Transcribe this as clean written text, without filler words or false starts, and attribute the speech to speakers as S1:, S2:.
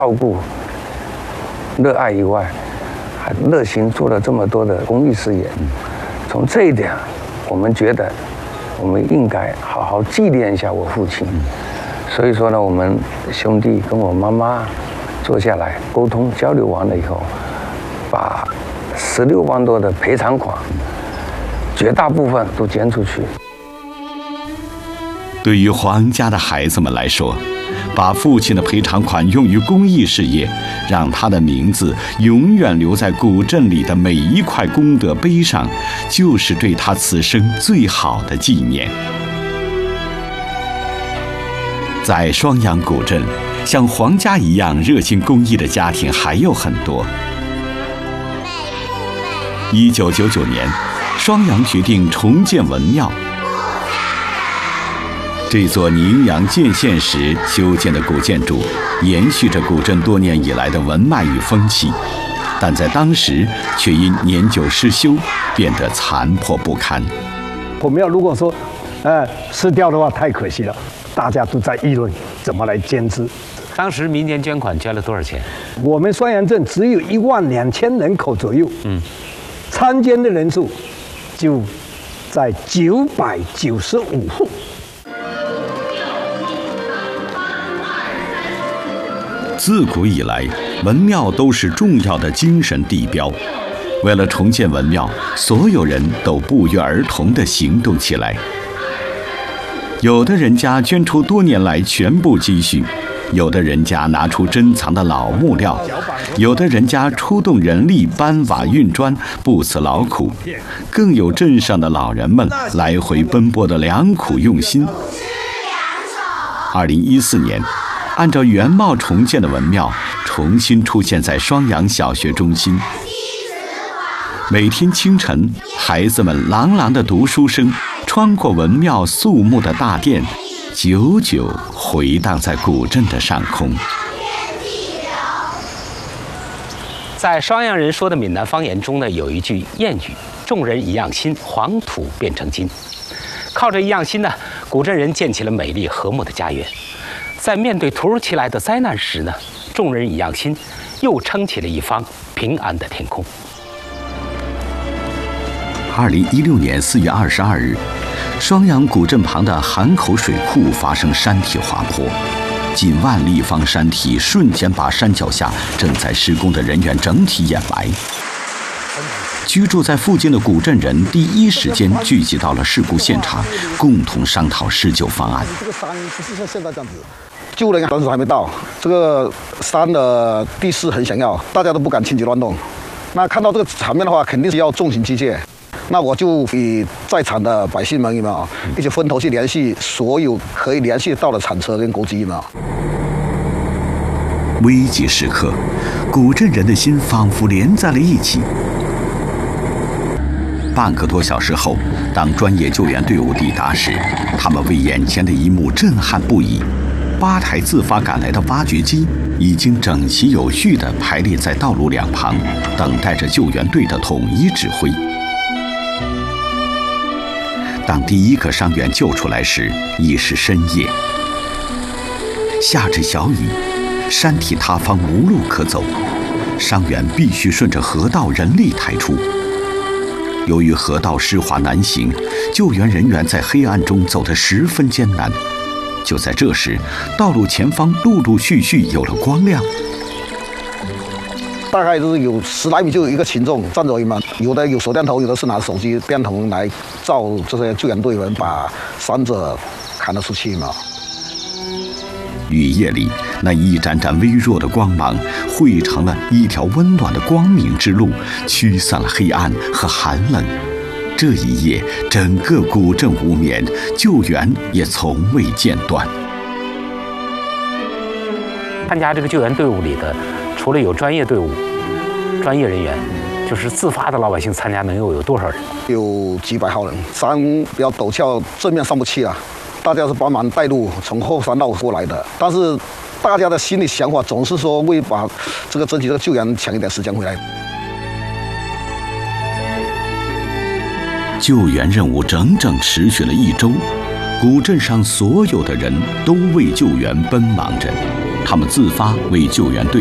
S1: 照顾、热爱以外，还热心做了这么多的公益事业。从这一点，我们觉得我们应该好好纪念一下我父亲。所以说呢，我们兄弟跟我妈妈坐下来沟通交流完了以后，把16万多的赔偿款，绝大部分都捐出去。
S2: 对于黄家的孩子们来说，把父亲的赔偿款用于公益事业，让他的名字永远留在古镇里的每一块功德碑上，就是对他此生最好的纪念。在双阳古镇，像黄家一样热心公益的家庭还有很多。1999年，双阳决定重建文庙。这座宁阳建县时修建的古建筑，延续着古镇多年以来的文脉与风气，但在当时却因年久失修，变得残破不堪。
S3: 我们要如果说，失掉的话，太可惜了。大家都在议论怎么来坚持。
S4: 当时民间捐款捐了多少钱？
S3: 我们双阳镇只有12000人口左右，参捐的人数就在995户。
S2: 自古以来，文庙都是重要的精神地标。为了重建文庙，所有人都不约而同地行动起来。有的人家捐出多年来全部积蓄，有的人家拿出珍藏的老木料，有的人家出动人力搬瓦运砖，不辞劳苦，更有镇上的老人们来回奔波的良苦用心。2014年，按照原貌重建的文庙重新出现在双阳小学中心。每天清晨，孩子们朗朗的读书声穿过文庙肃穆的大殿，久久回荡在古镇的上空。
S4: 在双阳人说的闽南方言中呢，有一句谚语：“众人一样心，黄土变成金。”靠着一样心呢，古镇人建起了美丽和睦的家园。在面对突如其来的灾难时呢，众人一样心，又撑起了一方平安的天空。
S2: 2016年4月22日，双阳古镇旁的韩口水库发生山体滑坡，近万立方山体瞬间把山脚下正在施工的人员整体掩埋。居住在附近的古镇人第一时间聚集到了事故现场，共同商讨施救方案。
S5: 这个山不是像现在这样子，救人但是还没到，这个山的地势很险要，大家都不敢轻举乱动。那看到这个场面的话，肯定是要重型机械。那我就与在场的百姓们一起分头去联系所有可以联系到的铲车跟钩机嘛。
S2: 危急时刻，古镇人的心仿佛连在了一起。半个多小时后，当专业救援队伍抵达时，他们为眼前的一幕震撼不已。8台自发赶来的挖掘机已经整齐有序地排列在道路两旁，等待着救援队的统一指挥。当第一个伤员救出来时，已是深夜，下着小雨，山体塌方无路可走，伤员必须顺着河道人力抬出。由于河道湿滑难行，救援人员在黑暗中走得十分艰难。就在这时，道路前方陆陆续续有了光亮。
S5: 大概就是有10来米就有一个群众站着嘛，有的有手电筒，有的是拿手机电筒来照这些救援队员把伤者扛了出去嘛。
S2: 雨夜里，那一盏盏微弱的光芒汇成了一条温暖的光明之路，驱散了黑暗和寒冷。这一夜，整个古镇无眠，救援也从未间断。
S4: 参加这个救援队伍里的，除了有专业队伍、专业人员，就是自发的老百姓参加，能有多少人？
S5: 有几百号人，山比较陡峭，正面上不去啊。大家是帮忙带路，从后山绕过来的。但是大家的心里想法总是说为把这个整体这个救援抢一点时间回来。
S2: 救援任务整整持续了1周，古镇上所有的人都为救援奔忙着。 他们自发为救援队